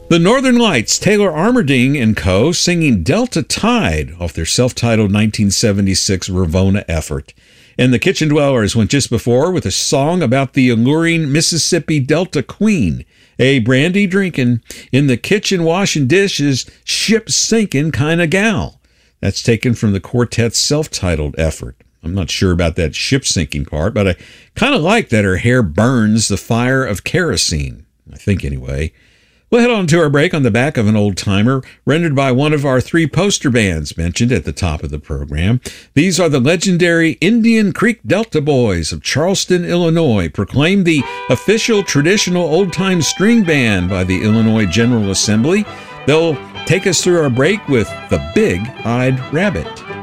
The Northern Lights, Taylor Armerding and co. singing Delta Tide off their self-titled 1976 Ravona effort. And the Kitchen Dwellers went just before with a song about the alluring Mississippi Delta Queen, a brandy drinking, in the kitchen washing dishes, ship sinking kind of gal. That's taken from the quartet's self-titled effort. I'm not sure about that ship sinking part, but I kind of like that her hair burns the fire of kerosene. I think anyway. We'll head on to our break on the back of an old-timer rendered by one of our three poster bands mentioned at the top of the program. These are the legendary Indian Creek Delta Boys of Charleston, Illinois, proclaimed the official traditional old-time string band by the Illinois General Assembly. They'll take us through our break with The Big-Eyed Rabbit.